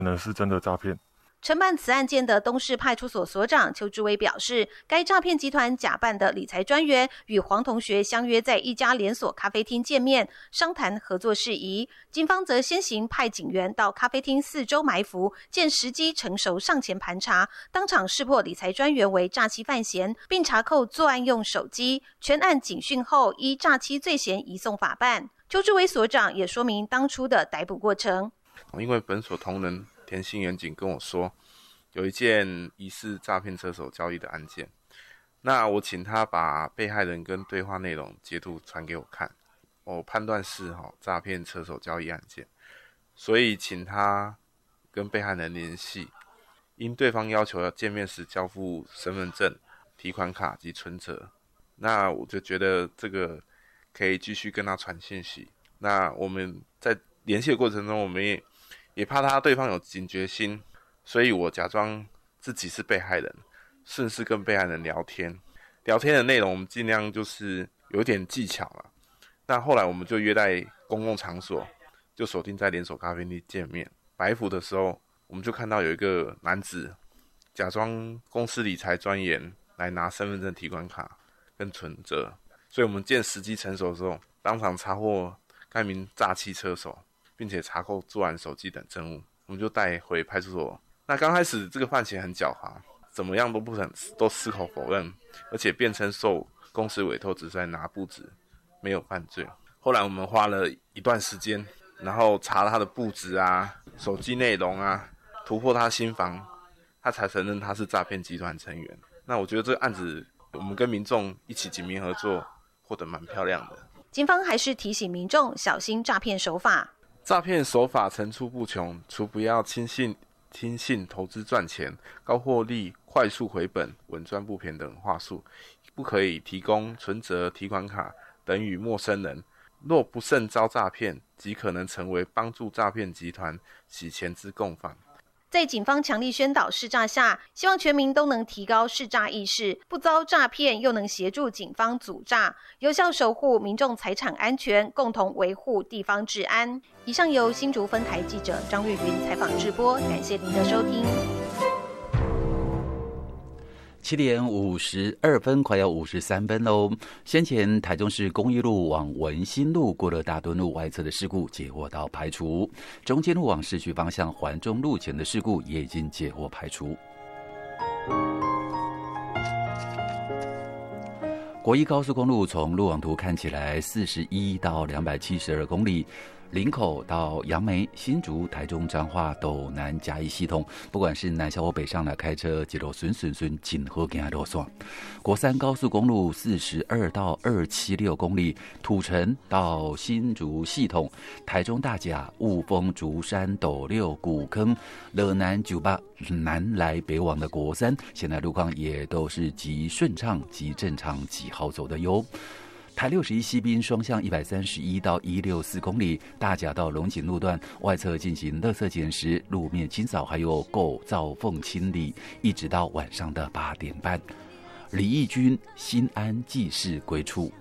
可能是真的诈骗。 承办此案件的东势派出所所长邱志威表示，该诈骗集团假扮的理财专员与黄同学相约在一家连锁咖啡厅见面，商谈合作事宜。警方则先行派警员到咖啡厅4周埋伏，见时机成熟上前盘查，当场识破理财专员为诈欺犯嫌，并查扣作案用手机。全案警讯后，依诈欺罪嫌移送法办。邱志威所长也说明当初的逮捕过程。 因为本所同仁田姓员警跟我说，有一件疑似诈骗车手交易的案件，那我请他把被害人跟对话内容截图传给我看，我判断是诈骗车手交易案件，所以请他跟被害人联系，因对方要求要见面时交付身份证、提款卡及存折，那我就觉得这个可以继续跟他传信息。那我们在联系的过程中，我们也怕对方有警觉心，所以我假装自己是被害人，顺势跟被害人聊天。聊天的内容我们尽量就是有点技巧啦。那后来我们就约在公共场所，就锁定在连锁咖啡厅见面。埋伏的时候，我们就看到有一个男子假装公司理财专员来拿身份证、提款卡跟存折，所以我们见时机成熟的时候，当场查获该名诈欺车手，并且查扣作案手机等证物，我们就带回派出所。那刚开始这个犯嫌很狡猾，怎么样都矢口否认，而且辩称受公司委托只是在拿簿子，没有犯罪。后来我们花了一段时间，然后查了他的簿子啊、手机内容啊，突破他心防，他才承认他是诈骗集团成员。那我觉得这个案子我们跟民众一起紧密合作，获得蛮漂亮的。 警方还是提醒民众小心诈骗手法。 诈骗手法层出不穷，除不要轻信投资赚钱、高获利、快速回本、稳赚不赔等话术，不可以提供存折、提款卡等与陌生人。若不慎遭诈骗，即可能成为帮助诈骗集团洗钱之共犯。 在警方强力宣导识诈下，希望全民都能提高识诈意识，不遭诈骗，又能协助警方阻诈，有效守护民众财产安全，共同维护地方治安。以上由新竹分台记者张玉云采访直播，感谢您的收听。 7点52分，快要53分喽。先前台中市公益路往文心路过了大墩路外侧的事故解获到排除，中间路往市区方向环中路前的事故也已经解获排除。国一高速公路从路网图看起来41到272公里。林口到杨梅、新竹、台中、彰化、斗南、嘉义系统，不管是南下或北上来开车，一路顺紧和行路线。国三高速公路42到276公里，土城到新竹系统，台中大甲、雾峰、竹山、斗六、古坑、乐南、98南来北往的国三，现在路况也都是极顺畅、极正常、极好走的哟。台61西滨双向131到164公里，大甲到龙井路段外侧进行垃圾捡拾、路面清扫，还有构造缝清理，一直到晚上的8点半。李义军新安济世归处。